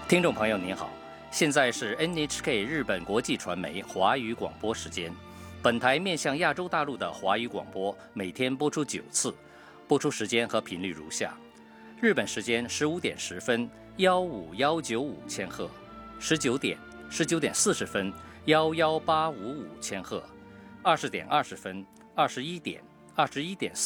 听众朋友您好，现在是 NHK 日本国际传媒华语广播时间。本台面向亚洲大陆的华语广播每天播出9次，播出时间和频率如下：日本时间15点10分15195千赫，19点、19点40分11855千赫，20点20分、21点、21点